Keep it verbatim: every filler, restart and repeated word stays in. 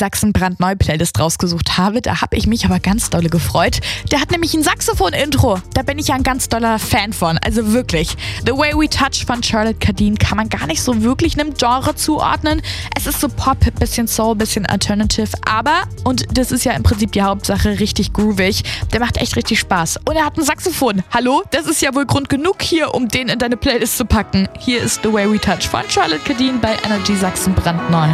Sachsen brandneu Playlist rausgesucht habe. Da habe ich mich aber ganz dolle gefreut. Der hat nämlich ein Saxophon-Intro. Da bin ich ja ein ganz doller Fan von. Also wirklich. The Way We Touch von Charlotte Cardin kann man gar nicht so wirklich einem Genre zuordnen. Es ist so Pop, bisschen Soul, bisschen Alternative. Aber, und das ist ja im Prinzip die Hauptsache, richtig groovig. Der macht echt richtig Spaß. Und er hat ein Saxophon. Hallo? Das ist ja wohl Grund genug hier, um den in deine Playlist zu packen. Hier ist The Way We Touch von Charlotte Cardin bei Energy Sachsen brandneu.